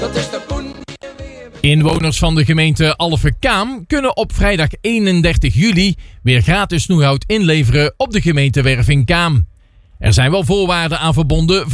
Dat is de poen. Inwoners van de gemeente Alphen-Kaam kunnen op vrijdag 31 juli weer gratis snoeihout inleveren op de gemeentewerf in Kaam. Er zijn wel voorwaarden aan verbonden